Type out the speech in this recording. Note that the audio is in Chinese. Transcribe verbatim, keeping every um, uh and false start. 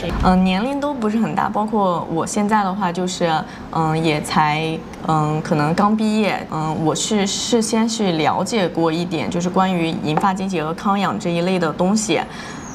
是嗯年龄都不是很大，包括我现在的话就是嗯也才嗯可能刚毕业，嗯我是事先去了解过一点，就是关于银发经济和康养这一类的东西。